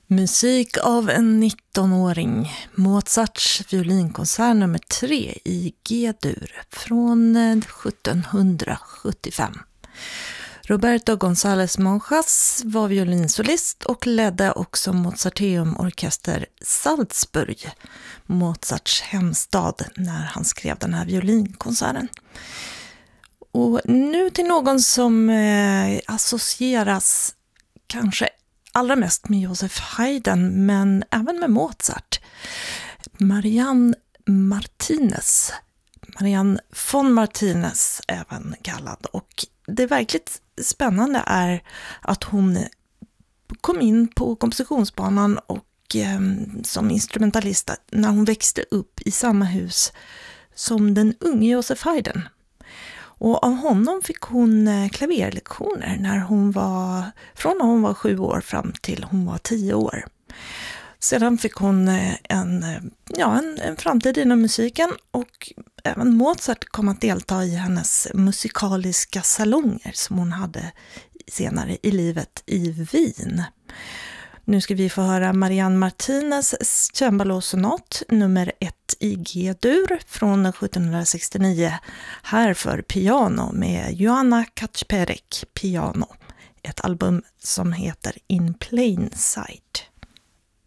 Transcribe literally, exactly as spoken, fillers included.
Musik av en nittonåring, Mozarts violinkonsert nummer tre i G-dur från sjuttonhundrasjuttiofem. Roberto González Monjas var violinsolist och ledde också Mozarteum-orkester Salzburg, Mozarts hemstad, när han skrev den här violinkonserten. Och nu till någon som eh, associeras kanske allra mest med Joseph Haydn, men även med Mozart. Marianne Martinez. Marianne von Martinez även kallad. Och det verkligt spännande är att hon kom in på kompositionsbanan och eh, som instrumentalist när hon växte upp i samma hus som den unge Joseph Haydn. Och av honom fick hon klaverlektioner när hon var, från när hon var sju år fram till hon var tio år. Sedan fick hon en, ja, en, en framtid inom musiken, och även Mozart kom att delta i hennes musikaliska salonger som hon hade senare i livet i Wien. Nu ska vi få höra Marianne Martinez cembalo-sonat nummer ett i G-dur från sjuttonhundrasextionio, här för piano med Joanna Kaczperek piano. Ett album som heter In Plain Sight.